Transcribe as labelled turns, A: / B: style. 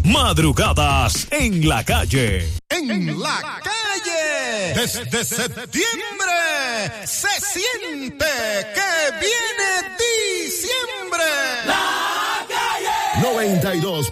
A: Madrugadas en la calle.
B: En la calle, desde septiembre, se siente que viene diciembre.
C: La calle
D: 92.